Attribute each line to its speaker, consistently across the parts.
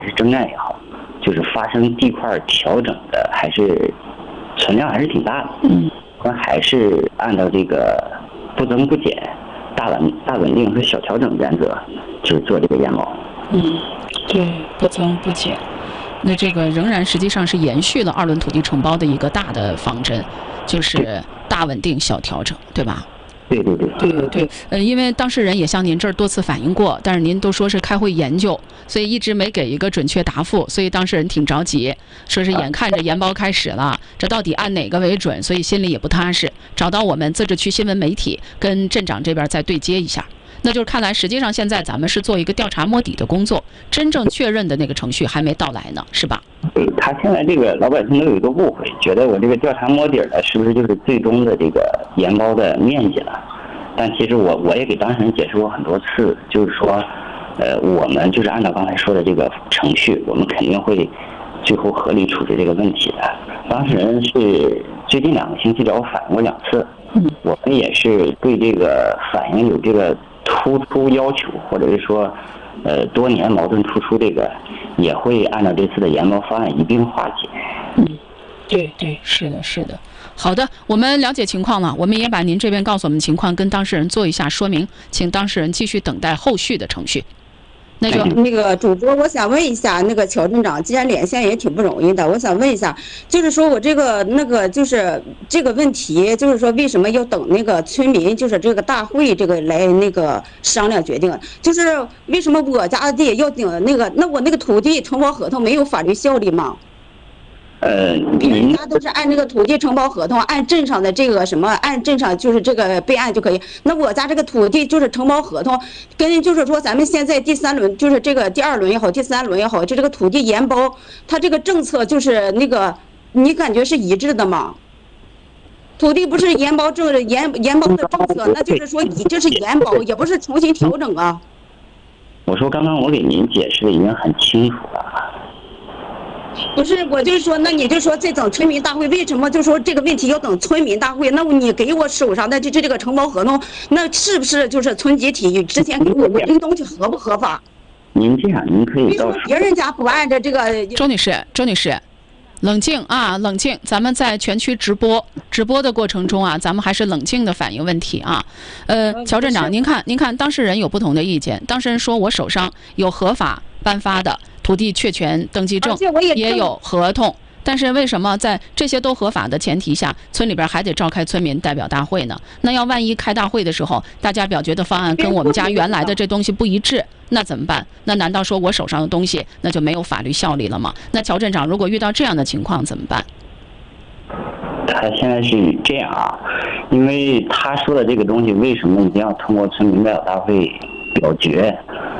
Speaker 1: 是征战也好，就是发生地块调整的还是存量还是挺大的。我们还是按照这个不增不减、大稳定和小调整原则，就是做这个研包。
Speaker 2: 对，不增不减。那这个仍然实际上是延续了2轮土地承包的一个大的方针，就是大稳定小调整，对吧？对，因为当事人也向您这儿多次反映过，但是您都说是开会研究，所以一直没给一个准确答复，所以当事人挺着急，说是眼看着研包开始了，这到底按哪个为准，所以心里也不踏实，找到我们自治区新闻媒体跟镇长这边再对接一下。那就是看来实际上现在咱们是做一个调查摸底的工作，真正确认的那个程序还没到来呢，是吧？
Speaker 1: 他现在这个老百姓都有一个误会，觉得我这个调查摸底了，是不是就是最终的这个研包的面积了？但其实我也给当事人解释过很多次，就是说，我们就是按照刚才说的这个程序，我们肯定会最后合理处置这个问题的。当事人是最近2个星期找我反映过2次，我们也是对这个反映有这个突出要求，或者是说，多年矛盾突出这个，也会按照这次的研包方案一并化解。
Speaker 2: 对，是的。好的，我们了解情况了，我们也把您这边告诉我们情况跟当事人做一下说明，请当事人继续等待后续的程序。那
Speaker 3: 个主播，我想问一下，那个乔镇长，既然连线也挺不容易的，我想问一下，就是说我这个就是这个问题，就是说为什么要等那个村民，就是这个大会这个来那个商量决定？就是为什么我家的地要等那个？那我那个土地承包合同没有法律效力吗？别人家都是按那个土地承包合同，按镇上的这个什么，按镇上就是这个备案就可以。那我家这个土地就是承包合同，跟就是说咱们现在第3轮，就是这个第2轮也好，第3轮也好，就这个土地研包，它这个政策就是那个，你感觉是一致的吗？土地不是研包研包的政策，那就是说你这是研包，也不是重新调整啊。
Speaker 1: 我说刚刚我给您解释的已经很清楚了。
Speaker 3: 不是，我就是说，那你就说这等村民大会，为什么就说这个问题要等村民大会？那你给我手上的这个承包合同，那是不是就是村集体之前给我这个东西合不合法？
Speaker 1: 您这样，您可以到
Speaker 3: 别人家不按照这个。
Speaker 2: 周女士，冷静啊，冷静！咱们在全区直播的过程中啊，咱们还是冷静的反映问题啊。乔镇长，您看，当事人有不同的意见。当事人说我手上有合法颁发的土地确权登记证，也有合同，但是为什么在这些都合法的前提下，村里边还得召开村民代表大会呢？那要万一开大会的时候，大家表决的方案跟我们家原来的这东西不一致，那怎么办？那难道说我手上的东西那就没有法律效力了吗？那乔镇长，如果遇到这样的情况怎么办？
Speaker 1: 他现在是这样啊，因为他说的这个东西为什么一定要通过村民代表大会表决？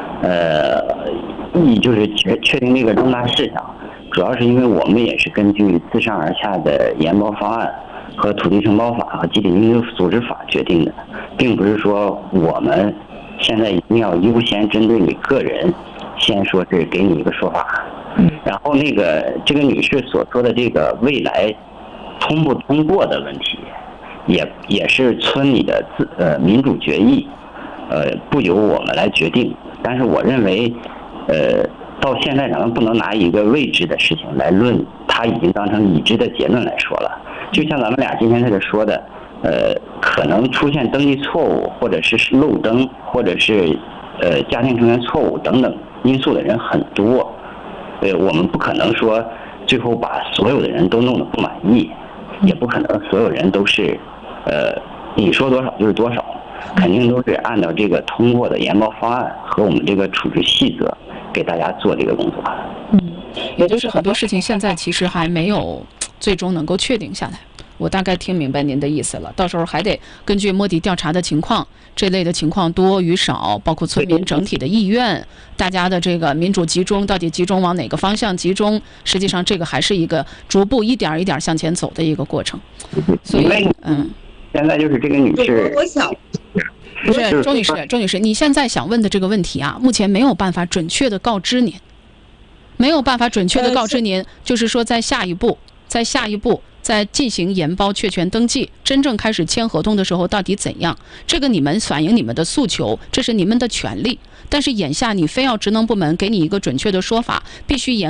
Speaker 1: 意义就是确定这个重大事项，主要是因为我们也是根据自上而下的研包方案和土地承包法和集体经营组织法决定的，并不是说我们现在一定要优先针对你个人，先说是给你一个说法。然后这个女士所说的这个未来通不通过的问题，也是村里的民主决议，不由我们来决定。但是我认为，到现在咱们不能拿一个未知的事情来论，它已经当成已知的结论来说了。就像咱们俩今天在这说的，可能出现登记错误，或者是漏登，或者是家庭成员错误等等因素的人很多。我们不可能说最后把所有的人都弄得不满意，也不可能所有人都是你说多少就是多少。肯定都是按照这个通过的研包方案和我们这个处置细则给大家做这个工作。
Speaker 2: 也就是很多事情现在其实还没有最终能够确定下来。我大概听明白您的意思了，到时候还得根据摸底调查的情况，这类的情况多与少，包括村民整体的意愿，大家的这个民主集中到底集中往哪个方向集中，实际上这个还是一个逐步一点一点向前走的一个过程。所以
Speaker 1: 现在就是这个女士，
Speaker 3: 我想
Speaker 2: 不是周女士，你现在想问的这个问题啊，目前没有办法准确的告知您，就是说在下一步， 在进行研包确权登记，真正开始签合同的时候到底怎样？这个你们反映你们的诉求，这是你们的权利。但是眼下你非要职能部门给你一个准确的说法，必须严